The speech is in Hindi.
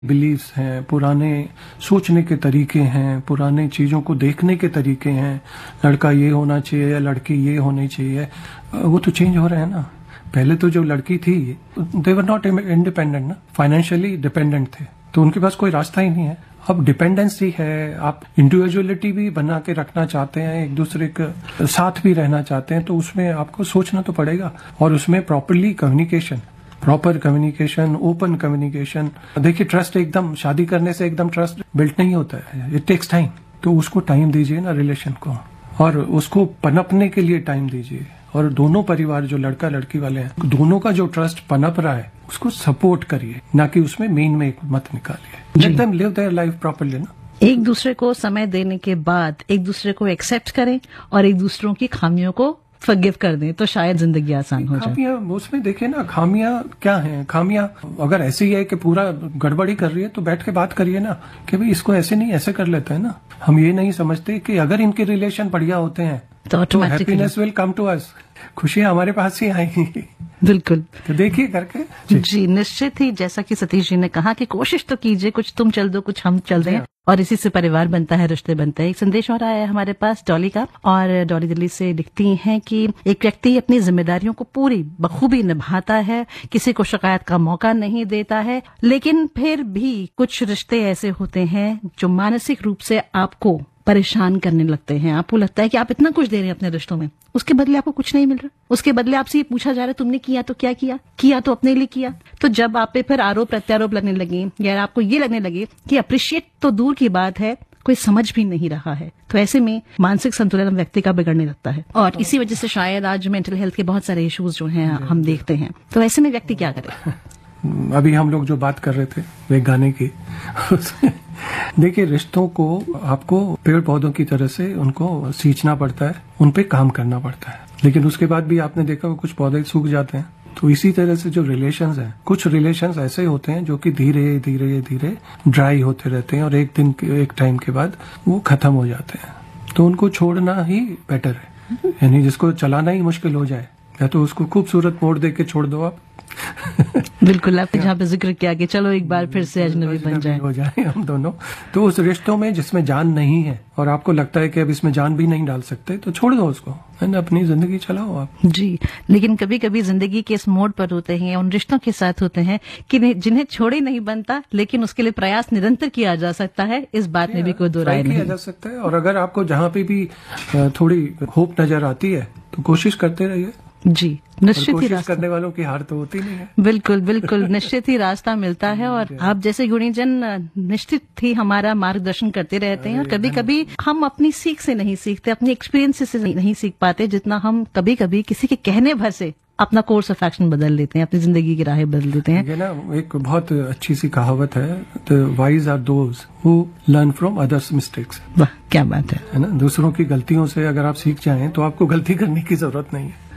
बिलीव्स हैं, पुराने सोचने के तरीके हैं, पुराने चीजों को देखने के तरीके हैं, लड़का ये होना चाहिए या लड़की ये होनी चाहिए, वो तो चेंज हो रहे हैं ना। पहले तो जो लड़की थी दे वर नॉट इंडिपेंडेंट ना, फाइनेंशियली डिपेंडेंट थे, तो उनके पास कोई रास्ता ही नहीं है। अब डिपेंडेंसी है, आप इंडिविजुअलिटी भी बना के रखना चाहते हैं, एक दूसरे के साथ भी रहना चाहते हैं, तो उसमें आपको सोचना तो पड़ेगा, और उसमें प्रॉपर कम्युनिकेशन, ओपन कम्युनिकेशन। देखिए, ट्रस्ट एकदम शादी करने से एकदम ट्रस्ट बिल्ट नहीं होता है, इट टेक्स टाइम। तो उसको टाइम दीजिए ना रिलेशन को, और उसको पनपने के लिए टाइम दीजिए। और दोनों परिवार जो लड़का लड़की वाले हैं, दोनों का जो ट्रस्ट पनप रहा है उसको सपोर्ट करिए, ना कि उसमें मेन में मत निकालिए। Let them live their life properly ना। एक दूसरे को समय देने के बाद एक दूसरे को एक्सेप्ट करें और एक दूसरों की खामियों को फॉरगिव कर दें, तो शायद जिंदगी आसान हो जाए। खामियां उसमें देखिए ना, खामियां क्या हैं? खामियां अगर ऐसी है कि पूरा गड़बड़ी कर रही है तो बैठ के बात करिए ना, कि भाई इसको ऐसे नहीं, ऐसे कर लेते हैं ना। हम ये नहीं समझते कि अगर इनके रिलेशन बढ़िया होते हैं तो happiness will come to us, खुशियां हमारे पास ही आएंगी। बिल्कुल। तो देखिए करके जी निश्चित ही, जैसा कि सतीश जी ने कहा कि कोशिश तो कीजिए, कुछ तुम चल दो कुछ हम चल रहे हैं, और इसी से परिवार बनता है, रिश्ते बनते हैं। एक संदेश और आया है हमारे पास डॉली का, और डॉली दिल्ली से लिखती हैं कि एक व्यक्ति अपनी जिम्मेदारियों को पूरी बखूबी निभाता है, किसी को शिकायत का मौका नहीं देता है, लेकिन फिर भी कुछ रिश्ते ऐसे होते हैं जो मानसिक रूप से आपको परेशान करने लगते हैं। आपको लगता है कि आप इतना कुछ दे रहे हैं अपने रिश्तों में, उसके बदले आपको कुछ नहीं मिल रहा, उसके बदले आपसे ये पूछा जा रहा है तुमने किया तो क्या किया तो अपने लिए किया। तो जब आप पे फिर आरोप प्रत्यारोप लगने लगे, या आपको ये लगने लगे कि अप्रिशिएट तो दूर की बात है, कोई समझ भी नहीं रहा है, तो ऐसे में मानसिक संतुलन व्यक्ति का बिगड़ने लगता है। और इसी वजह से शायद आज मेंटल हेल्थ के बहुत सारे इश्यूज जो हैं हम देखते हैं। तो ऐसे में व्यक्ति क्या करे? अभी हम लोग जो बात कर रहे थे वे गाने की देखिए, रिश्तों को आपको पेड़ पौधों की तरह से उनको सींचना पड़ता है, उन पे काम करना पड़ता है, लेकिन उसके बाद भी आपने देखा कुछ पौधे सूख जाते हैं। तो इसी तरह से जो रिलेशंस हैं, कुछ रिलेशंस ऐसे होते हैं जो कि धीरे धीरे धीरे ड्राई होते रहते हैं, और एक टाइम के बाद वो खत्म हो जाते हैं। तो उनको छोड़ना ही बेटर है, यानी जिसको चलाना ही मुश्किल हो जाए, या तो उसको खूबसूरत मोड़ दे के छोड़ दो आप। बिल्कुल, आपने जहाँ पे जिक्र किया कि चलो एक बार फिर से अजनबी हो जाए हम दोनों, तो उस रिश्तों में जिसमें जान नहीं है और आपको लगता है कि अब इसमें जान भी नहीं डाल सकते, तो छोड़ दो उसको, है ना, अपनी जिंदगी चलाओ आप। जी, लेकिन कभी कभी जिंदगी के इस मोड़ पर होते हैं, उन रिश्तों के साथ होते हैं कि जिन्हें छोड़े नहीं बनता, लेकिन उसके लिए प्रयास निरंतर किया जा सकता है, इस बात में भी कोई दो राय नहीं किया जा सकता है। और अगर आपको जहाँ पे भी थोड़ी होप नजर आती है तो कोशिश करते रहिए। जी, निश्चित ही रास्ता करने वालों की हार तो होती नहीं है। बिल्कुल बिल्कुल, निश्चित ही रास्ता मिलता है, और आप जैसे गुणीजन निश्चित ही हमारा मार्गदर्शन करते रहते हैं। और कभी कभी हम अपनी सीख से नहीं सीखते, अपनी एक्सपीरियंस से नहीं सीख पाते, जितना हम कभी कभी किसी के कहने भर से अपना कोर्स ऑफ एक्शन बदल लेते हैं, अपनी जिंदगी की राहें बदल देते हैं। ये ना एक बहुत अच्छी सी कहावत है, the wise are those who learn from others mistakes. वाह, क्या बात है ना। दूसरों की गलतियों से अगर आप सीख जाएं तो आपको गलती करने की जरूरत नहीं है।